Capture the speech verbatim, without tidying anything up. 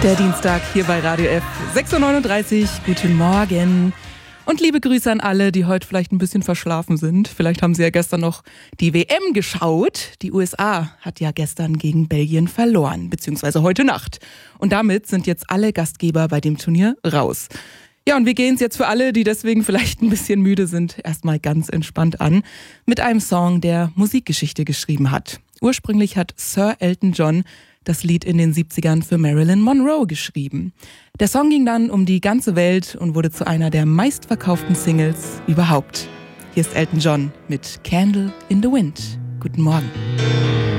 Der Dienstag hier bei Radio F, sechs Uhr neununddreißig. Guten Morgen. Und liebe Grüße an alle, die heute vielleicht ein bisschen verschlafen sind. Vielleicht haben sie ja gestern noch die W M geschaut. Die U S A hat ja gestern gegen Belgien verloren, beziehungsweise heute Nacht. Und damit sind jetzt alle Gastgeber bei dem Turnier raus. Ja, und wir gehen es jetzt für alle, die deswegen vielleicht ein bisschen müde sind, erstmal ganz entspannt an. Mit einem Song, der Musikgeschichte geschrieben hat. Ursprünglich hat Sir Elton John das Lied in den siebzigern für Marilyn Monroe geschrieben. Der Song ging dann um die ganze Welt und wurde zu einer der meistverkauften Singles überhaupt. Hier ist Elton John mit Candle in the Wind. Guten Morgen.